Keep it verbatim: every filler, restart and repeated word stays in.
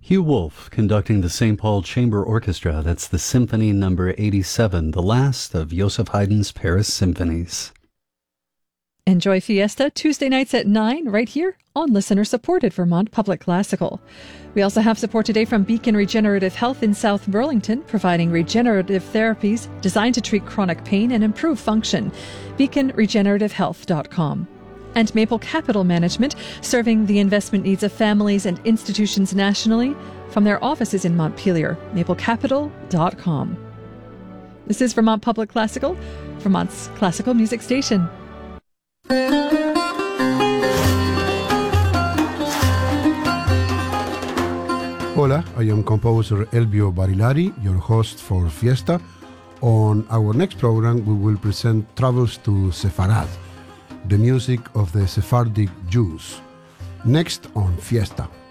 Hugh Wolf conducting the Saint Paul Chamber Orchestra. That's the Symphony Number eighty-seven, the last of Joseph Haydn's Paris Symphonies. Enjoy Fiesta Tuesday nights at nine right here on listener-supported Vermont Public Classical. We also have support today from Beacon Regenerative Health in South Burlington, providing regenerative therapies designed to treat chronic pain and improve function. beacon regenerative health dot com. And Maple Capital Management, serving the investment needs of families and institutions nationally from their offices in Montpelier, maple capital dot com. This is Vermont Public Classical, Vermont's classical music station. Hola, I am composer Elvio Barilari, your host for Fiesta. On our next program, we will present Travels to Sepharad, the music of the Sephardic Jews. Next on Fiesta.